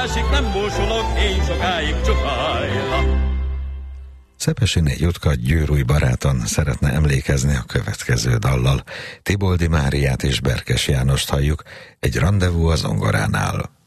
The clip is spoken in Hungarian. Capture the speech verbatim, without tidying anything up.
Nem búsulok, én sokáig csukajla. Szepesiné Jutka győrúj baráton szeretne emlékezni a következő dallal. Tiboldi Máriát és Berkes Jánost halljuk, egy randevú a zongoránál.